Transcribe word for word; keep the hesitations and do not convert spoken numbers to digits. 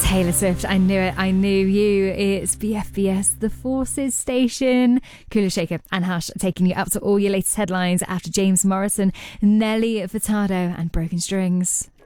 Taylor Swift, I knew it, I knew you. It's B F B S, the Forces Station. Kula Shaker and Hush taking you up to all your latest headlines after James Morrison, Nelly Furtado and Broken Strings.